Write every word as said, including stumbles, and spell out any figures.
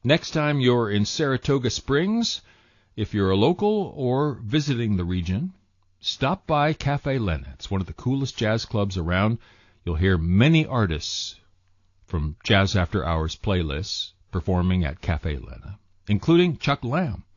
Next time you're in Saratoga Springs, if you're a local or visiting the region, stop by Cafe Lena. It's one of the coolest jazz clubs around. You'll hear many artists from Jazz After Hours playlists performing at Cafe Lena, including Chuck Lamb.